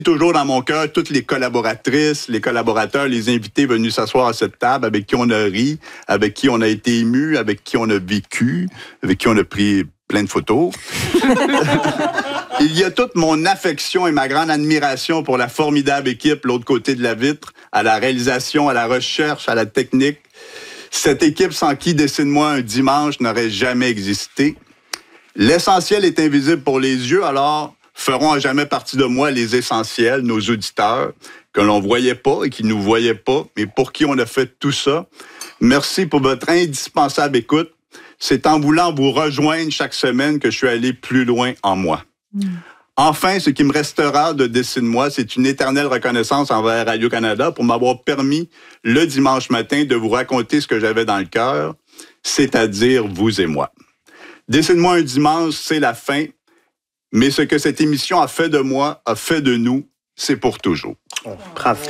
Toujours dans mon cœur, toutes les collaboratrices, les collaborateurs, les invités venus s'asseoir à cette table, avec qui on a ri, avec qui on a été ému, avec qui on a vécu, avec qui on a pris plein de photos. Il y a toute mon affection et ma grande admiration pour la formidable équipe, l'autre côté de la vitre, à la réalisation, à la recherche, à la technique. Cette équipe sans qui Dessine-moi un dimanche n'aurait jamais existé. L'essentiel est invisible pour les yeux, alors feront à jamais partie de moi les essentiels, nos auditeurs, que l'on voyait pas et qui nous voyaient pas, mais pour qui on a fait tout ça. Merci pour votre indispensable écoute. C'est en voulant vous rejoindre chaque semaine que je suis allé plus loin en moi. Enfin, ce qui me restera de Dessine-moi, c'est une éternelle reconnaissance envers Radio-Canada pour m'avoir permis, le dimanche matin, de vous raconter ce que j'avais dans le cœur, c'est-à-dire vous et moi. Dessine-moi un dimanche, c'est la fin. Mais ce que cette émission a fait de moi, a fait de nous, c'est pour toujours. Oh, bravo.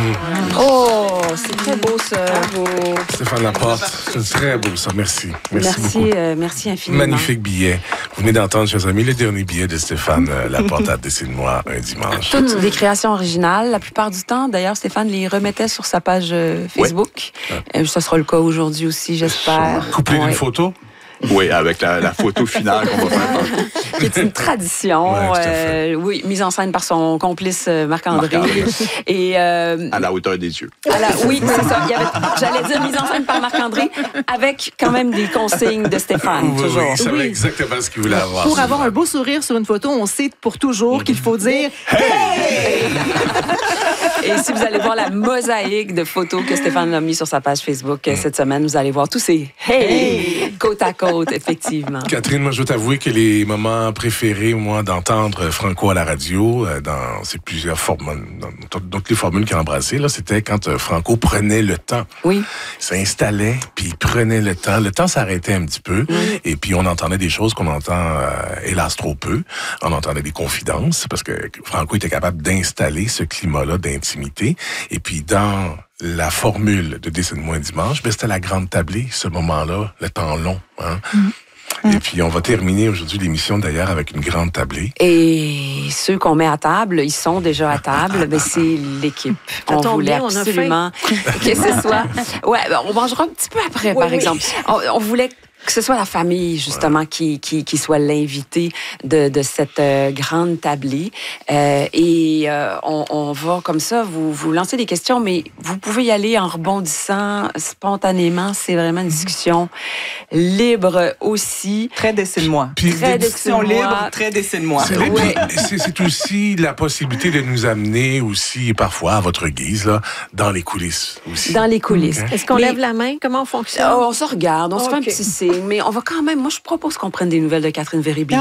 Oh, c'est très beau, ça. Stéphane Laporte, c'est très beau, ça. Merci. Merci beaucoup. Merci infiniment. Magnifique billet. Vous venez d'entendre, chers amis, le dernier billet de Stéphane Laporte à Dessine-moi un dimanche. Toutes des créations originales. La plupart du temps, d'ailleurs, Stéphane les remettait sur sa page Facebook. Oui. Ça sera le cas aujourd'hui aussi, j'espère. Couplé d'une photo? Oui, avec la photo finale qu'on va faire. Qui est une tradition, oui, mise en scène par son complice Marc-André. Et à la hauteur des yeux. Oui, c'est ça. J'allais dire mise en scène par Marc-André, avec quand même des consignes de Stéphane, toujours. Oui, il savait exactement ce qu'il voulait avoir. Pour avoir un beau sourire sur une photo, on sait pour toujours qu'il faut dire « Hey! » Et si vous allez voir la mosaïque de photos que Stéphane a mis sur sa page Facebook cette semaine, vous allez voir tous ces « Hey! » côte à côte, effectivement. Catherine, moi, je dois t'avouer que les moments préférés, moi, d'entendre Franco à la radio, dans ces plusieurs formules, dans toutes les formules qu'il a embrassées, là, c'était quand Franco prenait le temps. Oui. Il s'installait, puis il prenait le temps. Le temps s'arrêtait un petit peu, et puis on entendait des choses qu'on entend, hélas, trop peu. On entendait des confidences, parce que Franco était capable d'installer ce climat-là d'intimité. Et puis, dans la formule de Dessine-moi un dimanche, ben, c'était la grande tablée, ce moment-là, le temps long. Hein? Et puis, on va terminer aujourd'hui l'émission, d'ailleurs, avec une grande tablée. Et ceux qu'on met à table, ils sont déjà à table, mais c'est l'équipe. On voulait absolument que ce soit... Ouais, on mangera un petit peu après, par exemple. On voulait que ce soit la famille, justement, qui soit l'invité de cette grande tablée. On va, comme ça, vous lancer des questions, mais vous pouvez y aller en rebondissant spontanément. C'est vraiment une discussion libre aussi. Très Dessine-moi. Très discussion libre, très Dessine-moi. C'est aussi la possibilité de nous amener aussi, parfois, à votre guise, là, dans les coulisses aussi. Dans les coulisses. Okay. Est-ce qu'on lève la main? Comment on fonctionne? On se regarde, on se fait un petit signe. Mais on va quand même... Moi, je propose qu'on prenne des nouvelles de Catherine Véry-Billier.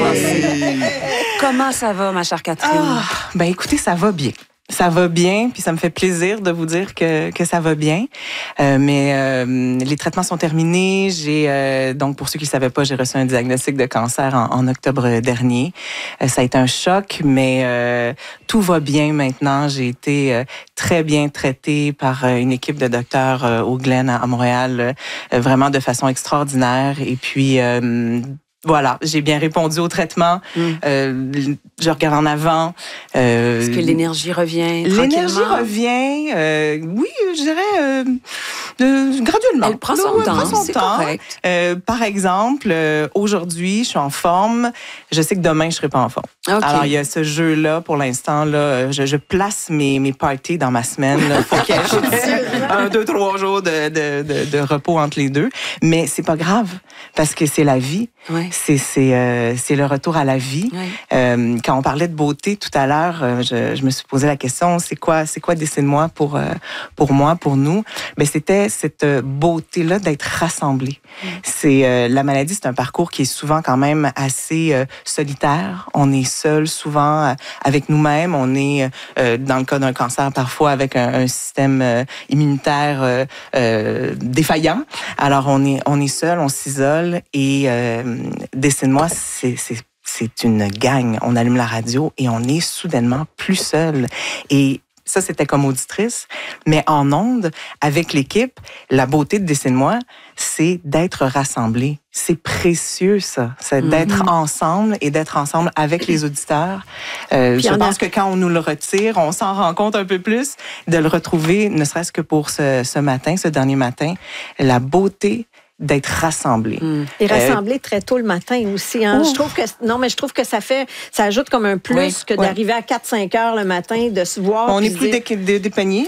Comment ça va, ma chère Catherine? Ben écoutez, ça va bien. Ça va bien, puis ça me fait plaisir de vous dire que ça va bien. Mais les traitements sont terminés. Donc, pour ceux qui ne savaient pas, j'ai reçu un diagnostic de cancer en octobre dernier. Ça a été un choc, mais tout va bien maintenant. J'ai été très bien traitée par une équipe de docteurs au Glen à Montréal, vraiment de façon extraordinaire. Et puis... voilà, j'ai bien répondu au traitement. Je regarde en avant. Est-ce que l'énergie revient L'énergie revient, oui, je dirais graduellement. Elle prend son temps, c'est correct. Par exemple, aujourd'hui, je suis en forme. Je sais que demain, je ne serai pas en forme. Okay. Alors, il y a ce jeu-là, pour l'instant, là, je place mes parties dans ma semaine. Il faut qu'il y ait 1, 2, 3 jours de repos entre les deux. Mais c'est pas grave, parce que c'est la vie. Ouais. C'est le retour à la vie. Ouais. Quand on parlait de beauté tout à l'heure, je me suis posé la question, c'est quoi Dessine-moi pour moi, pour nous? Ben, c'était cette beauté-là d'être rassemblés. C'est la maladie, c'est un parcours qui est souvent quand même assez solitaire. On est seul souvent avec nous-mêmes. On est, dans le cas d'un cancer, parfois avec un système immunitaire défaillant. Alors, on est seul, on s'isole et Dessine-moi, c'est une gang. On allume la radio et on est soudainement plus seul. Et ça, c'était comme auditrice. Mais en ondes, avec l'équipe, la beauté de Dessine-moi, c'est d'être rassemblés. C'est précieux, ça. C'est d'être ensemble et d'être ensemble avec les auditeurs. Je pense que quand on nous le retire, on s'en rend compte un peu plus de le retrouver, ne serait-ce que pour ce matin, ce dernier matin. La beauté d'être rassemblés. Et rassemblés très tôt le matin aussi. Hein. Je trouve que ça ajoute comme un plus que d'arriver à 4-5 heures le matin, de se voir. On n'est plus dépeignés.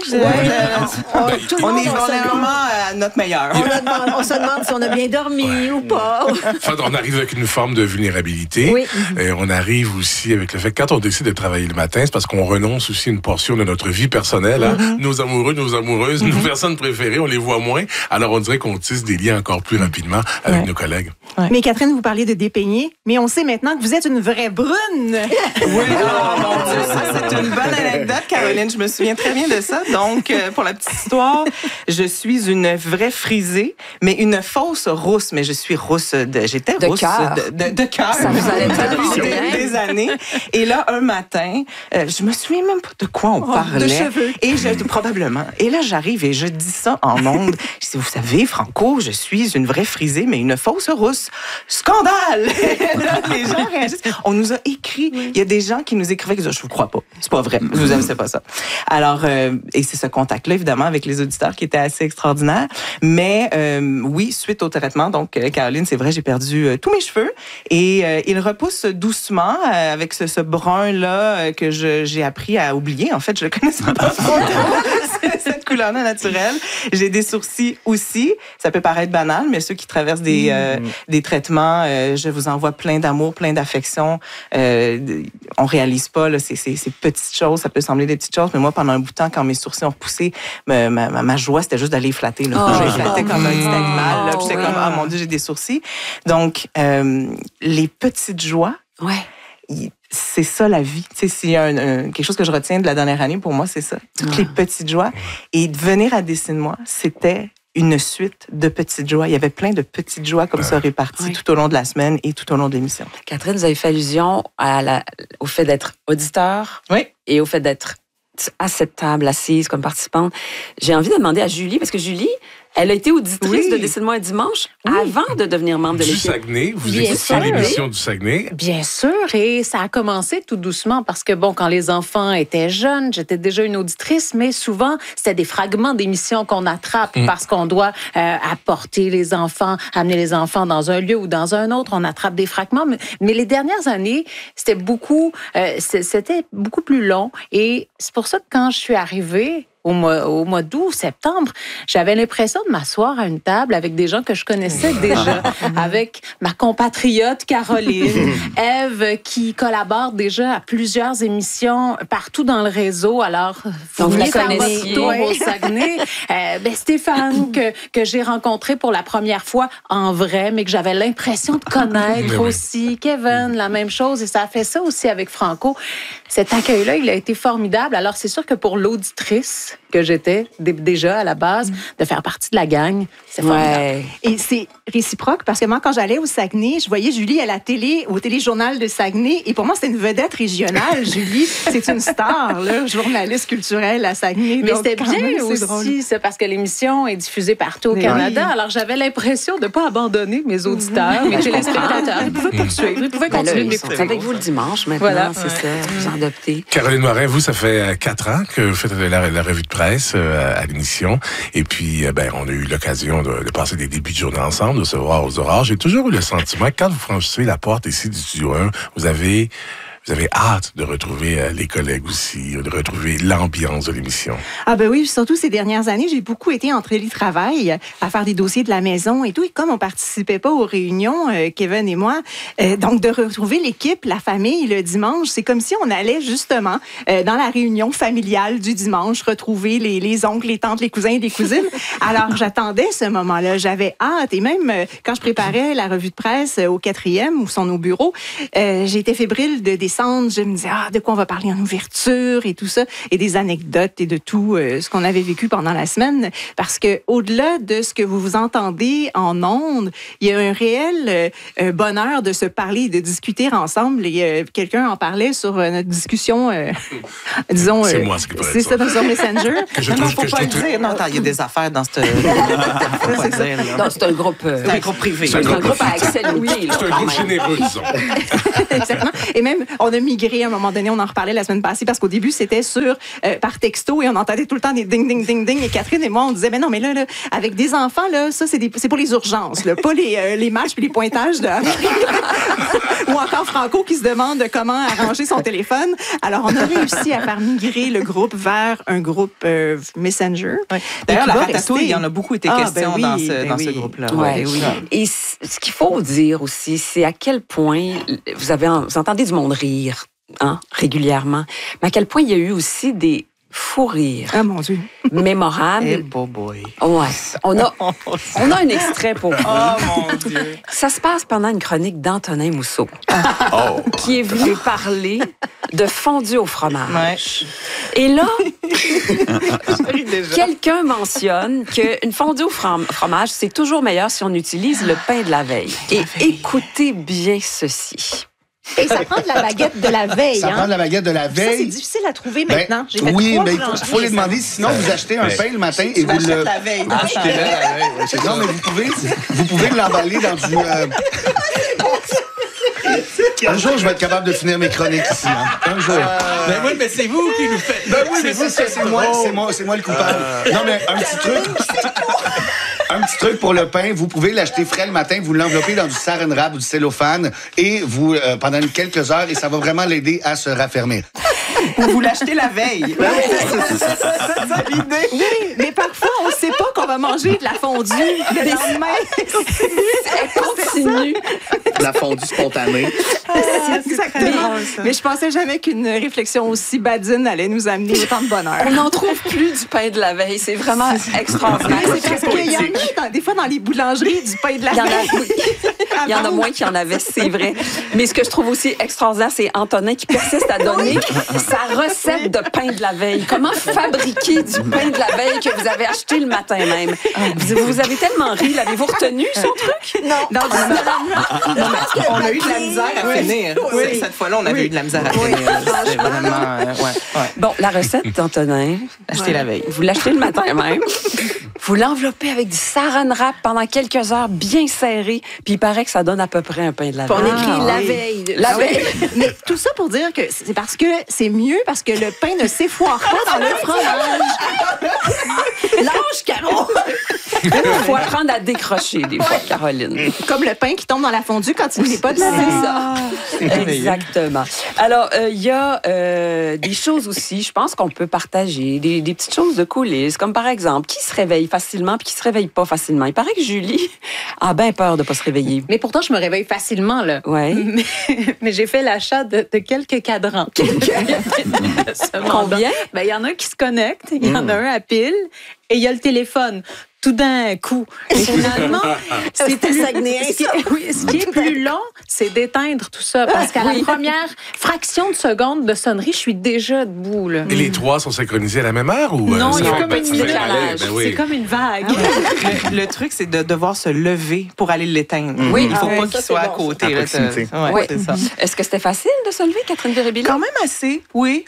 On est vraiment à notre meilleur. On se demande si on a bien dormi ou pas. On arrive avec une forme de vulnérabilité. Oui. Et on arrive aussi avec le fait que quand on décide de travailler le matin, c'est parce qu'on renonce aussi une portion de notre vie personnelle. Hein? Nos amoureux, nos amoureuses, nos personnes préférées, on les voit moins. Alors on dirait qu'on tisse des liens encore plus rapidement avec nos collègues. Ouais. Mais Catherine, vous parlez de dépeigner, mais on sait maintenant que vous êtes une vraie brune. Oui, oh mon Dieu, ça c'est une bonne anecdote, Caroline. Je me souviens très bien de ça. Donc, pour la petite histoire, je suis une vraie frisée, mais une fausse rousse. Mais je suis rousse j'étais rousse de cœur. Ça vous allait depuis des années. Et là, un matin, je me souviens même pas de quoi on parlait. De cheveux. Et probablement. Et là, j'arrive et je dis ça en ondes. Je dis, vous savez, Franco, je suis une vraie frisée, mais une fausse rousse. Scandale! Là, les gens réagissent. On nous a écrit. Il y a des gens qui nous écrivaient qui disaient, je vous crois pas. C'est pas vrai. Vous aimez, c'est pas ça. Alors, et c'est ce contact-là, évidemment, avec les auditeurs qui était assez extraordinaire. Mais oui, suite au traitement, donc, Caroline, c'est vrai, j'ai perdu tous mes cheveux. Et ils repoussent doucement avec ce brun-là que j'ai appris à oublier. En fait, je le connaissais pas trop. Cette couleur-là naturelle. J'ai des sourcils aussi. Ça peut paraître banal, mais ceux qui traversent des traitements, je vous envoie plein d'amour, plein d'affection. On réalise pas là, ces petites choses. Ça peut sembler des petites choses, mais moi, pendant un bout de temps, quand mes sourcils ont repoussé, ma joie, c'était juste d'aller flatter. Là. Je les flattais comme un petit animal. Là, puis j'étais comme, mon Dieu, j'ai des sourcils. Donc, les petites joies, c'est ça la vie. Tu sais, s'il y a quelque chose que je retiens de la dernière année, pour moi, c'est ça. Toutes les petites joies. Et de venir à Dessine-moi, c'était une suite de petites joies. Il y avait plein de petites joies comme ça réparties tout au long de la semaine et tout au long de l'émission. Catherine, vous avez fait allusion au fait d'être auditeur et au fait d'être à cette table, assise comme participante. J'ai envie de demander à Julie, parce que Julie, elle a été auditrice de Dessine-moi un dimanche avant de devenir membre de l'équipe. Du Saguenay. Vous écoutez l'émission du Saguenay. Bien sûr. Et ça a commencé tout doucement parce que, bon, quand les enfants étaient jeunes, j'étais déjà une auditrice, mais souvent, c'était des fragments d'émissions qu'on attrape parce qu'on doit apporter les enfants, amener les enfants dans un lieu ou dans un autre. On attrape des fragments. Mais les dernières années, c'était beaucoup plus long. Et c'est pour ça que quand je suis arrivée, au mois d'août, septembre, j'avais l'impression de m'asseoir à une table avec des gens que je connaissais déjà, avec ma compatriote Caroline, Ève, qui collabore déjà à plusieurs émissions partout dans le réseau. Alors, vous venez faire votre tour au Saguenay. Stéphane, que j'ai rencontré pour la première fois en vrai, mais que j'avais l'impression de connaître aussi. Kevin, la même chose. Et ça a fait ça aussi avec Franco. Cet accueil-là, il a été formidable. Alors, c'est sûr que pour l'auditrice que j'étais déjà à la base, de faire partie de la gang, c'est formidable. Et c'est réciproque parce que moi, quand j'allais au Saguenay, je voyais Julie à la télé, au téléjournal de Saguenay, et pour moi, c'était une vedette régionale. Julie, c'est une star, là, journaliste culturelle à Saguenay. Mais c'était bien aussi, c'est parce que l'émission est diffusée partout au Canada. Alors, j'avais l'impression de ne pas abandonner mes auditeurs, mes téléspectateurs. Ils pouvaient poursuivre, ils pouvaient continuer de m'écouter. C'est avec vous le dimanche maintenant, c'est ça, vous en adoptez. Caroline Morin, vous, ça fait 4 ans que vous faites la revue de presse à l'émission. Et puis, on a eu l'occasion de passer des débuts de journée ensemble, de se voir aux orages. J'ai toujours eu le sentiment que quand vous franchissez la porte ici du Studio 1, vous avez hâte de retrouver les collègues aussi, de retrouver l'ambiance de l'émission. Ah ben oui, surtout ces dernières années, j'ai beaucoup été en télétravail à faire des dossiers de la maison et tout. Et comme on participait pas aux réunions, Kevin et moi, donc de retrouver l'équipe, la famille le dimanche, c'est comme si on allait justement dans la réunion familiale du dimanche, retrouver les oncles, les tantes, les cousins et les cousines. Alors j'attendais ce moment-là, j'avais hâte. Et même quand je préparais la revue de presse au 4e, où sont nos bureaux, j'étais fébrile de décider descendre, je me disais, de quoi on va parler en ouverture et tout ça, et des anecdotes et de tout ce qu'on avait vécu pendant la semaine. Parce que au-delà de ce que vous entendez en ondes, il y a un réel bonheur de se parler et de discuter ensemble. Et quelqu'un en parlait sur notre discussion, disons... c'est moi ce qui c'est ça, sur Messenger. Non, faut pas le dire. Non, attends, il y a des affaires dans ce... Non, c'est un groupe privé. C'est un groupe à accès limité. C'est un groupe généreux, disons. Exactement. Et même, on a migré à un moment donné, on en reparlait la semaine passée, parce qu'au début, c'était par texto et on entendait tout le temps des ding, ding, ding, ding. Et Catherine et moi, on disait, mais non, mais là avec des enfants, là, ça, c'est pour les urgences, là, pas les matchs puis les pointages de... Ou encore Franco qui se demande comment arranger son téléphone. Alors, on a réussi à faire migrer le groupe vers un groupe Messenger. Oui. D'ailleurs, la ratatouille, il y en a beaucoup été question dans ce groupe-là. Ouais, oui. Et ce qu'il faut dire aussi, c'est à quel point vous entendez du monde rire, régulièrement, mais à quel point il y a eu aussi des fous rires. Ah, mon Dieu. Mémorables. Eh, boy. Ouais. On a un extrait pour vous. Oh, mon Dieu. Ça se passe pendant une chronique d'Antonin Mousseau, qui est venu parler de fondue au fromage. Ouais. Et là, quelqu'un mentionne qu'une fondue au fromage, c'est toujours meilleur si on utilise le pain de la veille. Et écoutez bien ceci. Et ça prend de la baguette de la veille. Ça prend de la baguette de la veille. Ça, c'est difficile à trouver maintenant. Oui, mais il faut les demander. Sinon, vous achetez un pain le matin et vous le... la veille. Achetez-le la veille. Non, mais vous pouvez l'emballer dans du... Un jour, je vais être capable de finir mes chroniques ici. Un jour. Ben oui, mais c'est vous qui nous faites. Ben oui, mais c'est moi le coupable. Non, mais un petit truc. Un petit truc pour le pain, vous pouvez l'acheter frais le matin, vous l'enveloppez dans du saran wrap ou du cellophane et vous pendant quelques heures et ça va vraiment l'aider à se raffermir. Ou vous l'achetez la veille. C'est l'idée. Oui, mais parfois on ne sait pas qu'on va manger de la fondue le lendemain. Elle continue. La fondue spontanée. Exactement. Mais je pensais jamais qu'une réflexion aussi badine allait nous amener autant de bonheur. On n'en trouve plus du pain de la veille. C'est vraiment extraordinaire. C'est parce qu'il y en a des fois dans les boulangeries du pain de la veille. Il y en a moins qu'il y en avait, c'est vrai. Mais ce que je trouve aussi extraordinaire, c'est Antonin qui persiste à donner sa recette de pain de la veille. Comment fabriquer du pain de la veille que vous avez acheté le matin même? Vous avez tellement ri. L'avez-vous retenu, son truc? Non. On a eu de la misère à finir. Oui. Cette fois-là, on avait eu de la misère à finir. C'était vraiment... Bon, la recette d'Antonin... Achetez la veille. Vous l'achetez le matin même. Vous l'enveloppez avec du saran wrap pendant quelques heures bien serré, puis il paraît que ça donne à peu près un pain de la veille. On écrit la veille. La veille. Mais tout ça pour dire que c'est parce que c'est mieux parce que le pain ne s'effoire pas dans le fromage. Lâche, Caro! Il faut apprendre à décrocher des fois, Caroline. Comme le pain qui tombe dans la fondue quand il n'est pas de la veille. C'est ça. Exactement. Alors, il y a des choses aussi, je pense qu'on peut partager, des petites choses de coulisses, comme par exemple, qui se réveille facilement puis qui se réveille pas facilement. Il paraît que Julie a bien peur de pas se réveiller. Mais pourtant, je me réveille facilement, là. Ouais. Mais j'ai fait l'achat de quelques cadrans. Combien? Ben, il y en a un qui se connecte, il y en a un à pile, et il y a le téléphone. Tout d'un coup. Et finalement, ce qui est plus long, c'est d'éteindre tout ça. Parce qu'à la première fraction de seconde de sonnerie, je suis déjà debout. Là. Et les trois sont synchronisés à la même heure? Ou, non, il y a comme un petit décalage. C'est comme une vague. Le truc, c'est de devoir se lever pour aller l'éteindre. Oui. Il ne faut pas qu'il soit à côté. À proximité. C'est ça. Est-ce que c'était facile de se lever, Catherine Viribili? Quand même assez, oui.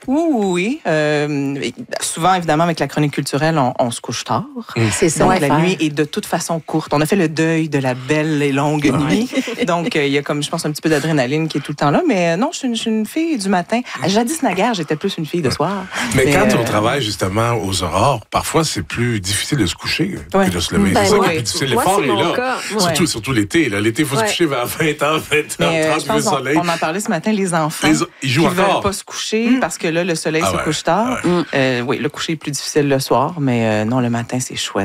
Souvent, évidemment, avec la chronique culturelle, on se couche tard. C'est ça. Donc, la nuit est de toute façon courte. On a fait le deuil de la belle et longue nuit. Donc, il y a comme, je pense, un petit peu d'adrénaline qui est tout le temps là. Mais non, je suis une fille du matin. Jadis naguère, j'étais plus une fille de soir. Mais quand on travaille justement aux aurores, parfois, c'est plus difficile de se coucher que de se lever. C'est ça qui est plus difficile. L'effort est là. Surtout l'été. L'été, il faut se coucher vers 20h, 20h30, le soleil. On en parlait ce matin, les enfants ils jouent qui ne veulent pas se coucher parce que là, le soleil se couche tard. Oui, le coucher est plus difficile le soir, mais non, le matin, c'est chouette. Là,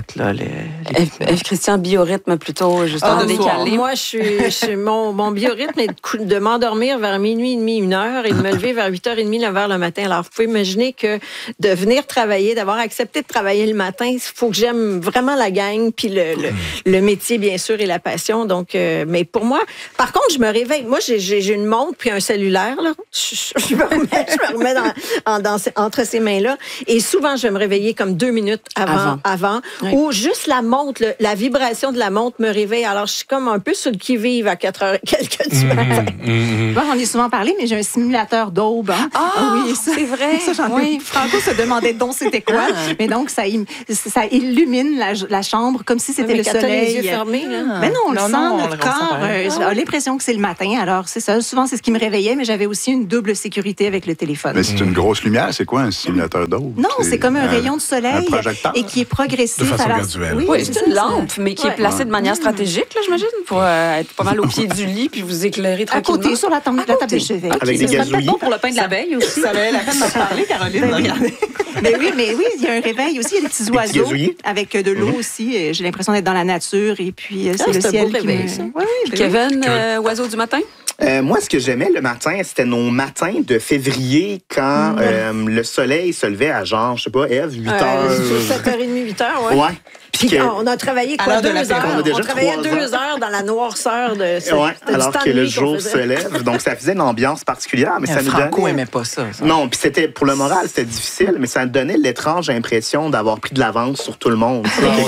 Eve Christian, biorhythme plutôt, justement décalé. Moi, mon biorhythme est de m'endormir vers minuit et demi, 1h et de me lever vers 8h30, 9h le matin. Alors, vous pouvez imaginer que de venir travailler, d'avoir accepté de travailler le matin, il faut que j'aime vraiment la gang, puis le métier, bien sûr, et la passion. Donc, mais pour moi, par contre, je me réveille. Moi, j'ai une montre puis un cellulaire, là. Je me remets entre ces mains-là. Et souvent, je vais me réveiller comme 2 minutes avant oui. ou juste la montre, la vibration de la montre me réveille. Alors, je suis comme un peu sur le qui-vive à 4h quelques du matin. Bon, on est souvent parlé, mais j'ai un simulateur d'aube. Hein? Oui, c'est vrai. Ça, Franco se demandait donc c'était quoi. Mais donc, ça illumine la chambre comme si c'était le soleil. Les yeux fermés, là. Mais non, on le sent, notre corps a l'impression que c'est le matin. Alors, c'est ça. Souvent, c'est ce qui me réveillait, mais j'avais aussi une double sécurité avec le téléphone. Mais c'est une grosse lumière. C'est quoi un simulateur d'aube? Non, c'est comme un rayon de soleil et qui est progressif. De façon graduelle. Oui, c'est une lampe, mais qui est placée de manière stratégique, là, j'imagine, pour être pas mal au pied du lit puis vous éclairer tranquillement. À côté, sur la table de chevet. Avec des gazouillis. Bon pour le pain de la veille aussi. Ça valait la peine d'en parler, Caroline. Regardez. Mais oui, il y a un réveil aussi. Il y a des petits oiseaux avec de l'eau aussi. J'ai l'impression d'être dans la nature et puis c'est le ciel qui me... Oui. Kevin, oiseau du matin? Moi, ce que j'aimais le matin, c'était nos matins de février quand le soleil se levait à genre, je sais pas, Ève, 8h. 7h30, 8h, oui. Ouais. Puis on a travaillé quoi, 2 heures? On travaillait 2 heures dans la noirceur de ce alors que le jour se lève. Donc, ça faisait une ambiance particulière. Mais ça nous Franco n'aimait pas ça. Non, puis c'était pour le moral, c'était difficile, mais ça nous donnait l'étrange impression d'avoir pris de l'avance sur tout le monde.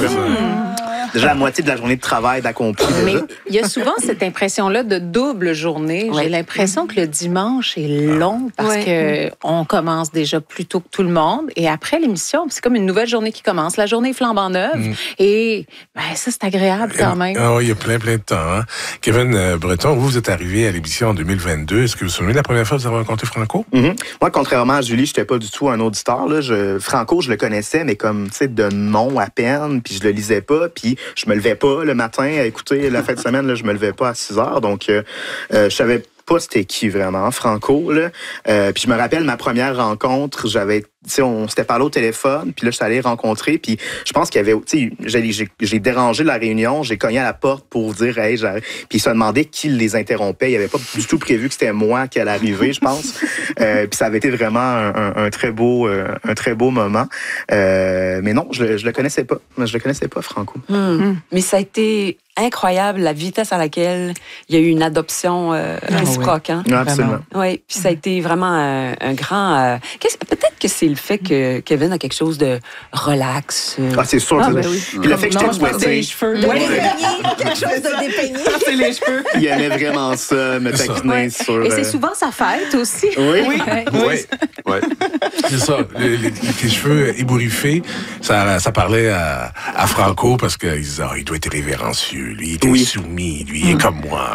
Déjà la moitié de la journée de travail d'accompli. Mais il y a souvent cette impression-là de double journée. J'ai l'impression que le dimanche est long parce que on commence déjà plus tôt que tout le monde. Et après l'émission, c'est comme une nouvelle journée qui commence. La journée flambe en neuve. Et ça, c'est agréable quand même. Il y a plein de temps. Hein? Kevin Breton, vous êtes arrivé à l'émission en 2022. Est-ce que vous vous souvenez de la première fois que vous avez rencontré Franco? Moi, contrairement à Julie, je n'étais pas du tout un auditeur. Là. Franco, je le connaissais, mais comme de nom à peine, puis je le lisais pas, puis je me levais pas le matin à écouter la fin de semaine, là, je me levais pas à 6 heures, donc je savais pas c'était qui vraiment, Franco. Là. Puis je me rappelle ma première rencontre, on s'était parlé au téléphone, puis là, je suis allé rencontrer, puis je pense qu'il y avait, j'ai dérangé la réunion, j'ai cogné à la porte pour dire, hey, j'arrive. Puis il se demandait qui les interrompait. Il avait pas du tout prévu que c'était moi qui allais arriver, je pense. Puis ça avait été vraiment un très beau moment. Mais non, je le connaissais pas. Je le connaissais pas, Franco. Mais ça a été incroyable la vitesse à laquelle il y a eu une adoption réciproque. Hein? Absolument. Oui, puis ça a été vraiment un grand... peut-être que c'est le fait que Kevin a quelque chose de relax. C'est sûr. Puis le fait que je t'ai les cheveux. Quelque chose de dépeigné. C'est les cheveux. Il aimait vraiment ça, me taquiner sur... Et c'est souvent sa fête aussi. Oui. C'est ça. Tes cheveux ébouriffés, ça parlait à Franco parce qu'il disait, il doit être révérencieux. Lui, il est soumis. Lui, il est comme moi.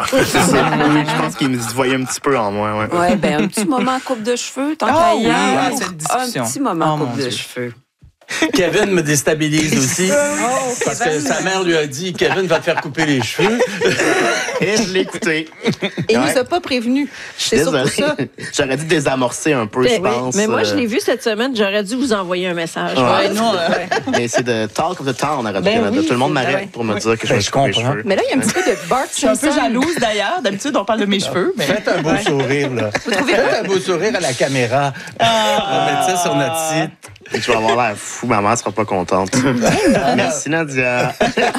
Je pense qu'il se voyait un petit peu en moi. Un petit moment coupe de cheveux, tant qu'à y aller. Un petit moment coupe de cheveux. Kevin me déstabilise aussi. Parce que sa mère lui a dit, Kevin va te faire couper les cheveux. Et je l'ai écouté. Et il nous a pas prévenus. C'est surtout ça. J'aurais dû désamorcer un peu, je pense. Mais moi, je l'ai vu cette semaine. J'aurais dû vous envoyer un message. Mais c'est de Talk of the Town à Radio-Canada. Tout le monde m'arrête pour me dire que je me coupe les cheveux. Mais là, il y a un petit peu de Bart. Je suis un peu jalouse d'ailleurs. D'habitude, on parle de mes cheveux. Mais... Faites un beau sourire, là. Faites un beau sourire à la caméra. On va mettre ça sur notre site. Et tu vas avoir l'air fou, maman sera pas contente. Merci, Nadia.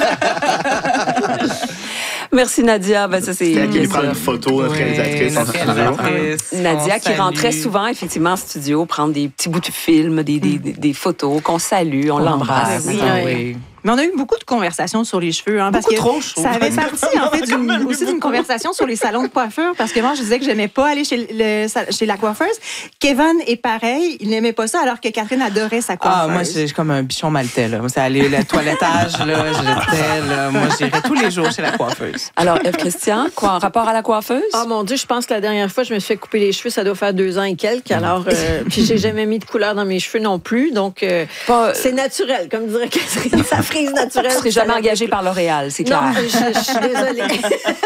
Merci, Nadia. Ça, c'est elle qui lui prend une photo, notre réalisatrice en studio. Nadia qui rentrait souvent, effectivement, en studio, prendre des petits bouts de film, des photos qu'on salue, on l'embrasse. Oui. Mais on a eu beaucoup de conversations sur les cheveux. Parce que trop chaud. Ça avait parti, en fait, aussi d'une conversation sur les salons de coiffure. Parce que moi, je disais que j'aimais pas aller chez la coiffeuse. Kevin est pareil. Il n'aimait pas ça, alors que Catherine adorait sa coiffeuse. Moi, c'est comme un bichon maltais. Là. C'est aller le toilettage. Moi, j'irais tous les jours chez la coiffeuse. Alors, Eve Christian, quoi, en rapport à la coiffeuse? Mon Dieu, je pense que la dernière fois, je me suis fait couper les cheveux, ça doit faire 2 ans et quelques. Alors, puis j'ai jamais mis de couleur dans mes cheveux non plus. Donc, c'est naturel, comme dirait Catherine. Ça frise naturelle. Tu ne serais jamais engagée par L'Oréal, c'est clair. Non, je suis désolée.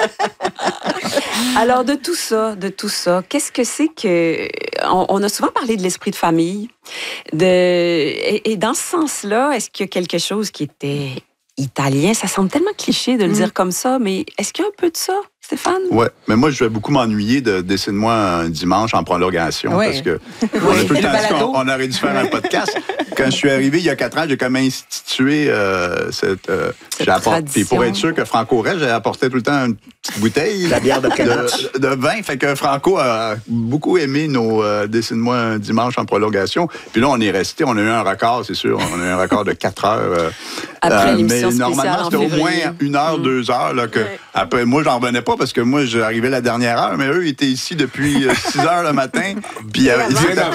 Alors, de tout ça, qu'est-ce que c'est que... On a souvent parlé de l'esprit de famille. Et dans ce sens-là, est-ce qu'il y a quelque chose qui était italien. Ça semble tellement cliché de le dire comme ça, mais est-ce qu'il y a un peu de ça, Stéphane? Oui, mais moi, je vais beaucoup m'ennuyer de Dessine-moi un dimanche en prolongation parce que on a tout le temps dit qu'on aurait dû faire un podcast. Quand je suis arrivé il y a 4 ans, j'ai comme institué cette tradition. Puis pour être sûr que Franco reste, j'ai apporté tout le temps une petite bouteille la bière de vin. Fait que Franco a beaucoup aimé nos Dessine-moi un dimanche en prolongation. Puis là, on est resté, on a eu un record, c'est sûr. On a eu un record de 4 heures. Après l'émission mais normalement, c'était au moins 1 heure, 2 heures. Là, que, après, moi, j'en revenais pas parce que moi, j'arrivais la dernière heure, mais eux, ils étaient ici depuis 6 heures le matin. Puis bien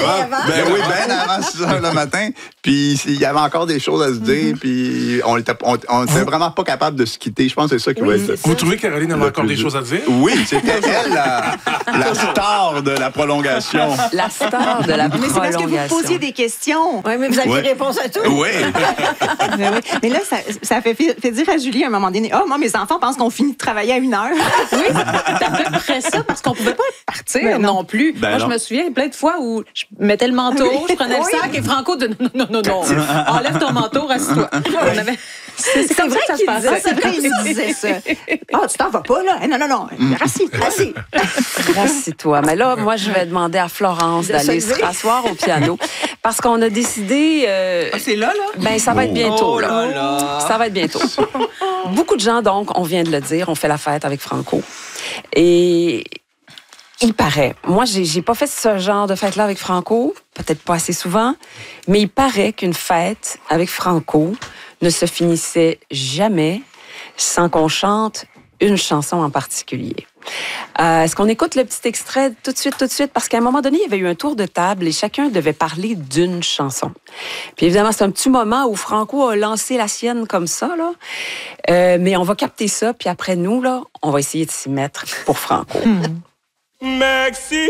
avant 6 heures le matin. Puis il y avait encore des choses à se dire. Puis on était vraiment pas capable de se quitter. Je pense que c'est ça qui va être. Vous trouvez que Caroline avait encore des choses à dire? Oui, c'était elle, la star de la prolongation. La star de la prolongation. Mais c'est parce que vous posiez des questions. Oui, mais vous aviez réponse à tout. Oui. Mais là, ça fait dire à Julie à un moment donné, moi, mes enfants pensent qu'on finit de travailler à 1 heure. Oui, c'est à peu près ça, parce qu'on pouvait pas partir non plus. Moi, je me souviens plein de fois où je mettais le manteau, je prenais le sac et Franco de non, enlève ton manteau, rassieds-toi. C'est comme vrai ça que ça se passait. C'est vrai qu'il disait ça. Tu t'en vas pas, là? Non. Rassis. Rassis-toi. Mais là, moi, je vais demander à Florence d'aller se rasseoir au piano parce qu'on a décidé... c'est là? Ben, ça va être bientôt. Là. Ça va être bientôt. Beaucoup de gens, donc, on vient de le dire, on fait la fête avec Franco. Et il paraît, moi, j'ai pas fait ce genre de fête-là avec Franco, peut-être pas assez souvent, mais il paraît qu'une fête avec Franco ne se finissait jamais sans qu'on chante une chanson en particulier. Est-ce qu'on écoute le petit extrait tout de suite? Parce qu'à un moment donné, il y avait eu un tour de table et chacun devait parler d'une chanson. Puis évidemment, c'est un petit moment où Franco a lancé la sienne comme ça, là. Mais on va capter ça, puis après nous, là, on va essayer de s'y mettre pour Franco. Merci!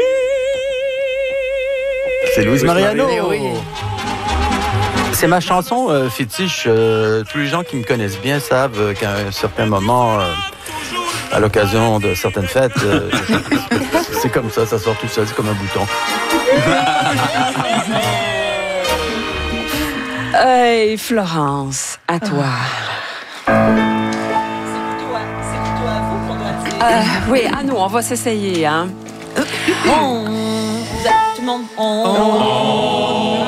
C'est Louise Mariano. Oui. C'est ma chanson fétiche. Tous les gens qui me connaissent bien savent qu'à un certain moment, à l'occasion de certaines fêtes, c'est comme ça sort tout seul, c'est comme un bouton. Hey, Florence, à toi. C'est plutôt à vous qu'on doit dire. Oui, à nous, on va s'essayer, hein. Tout le monde.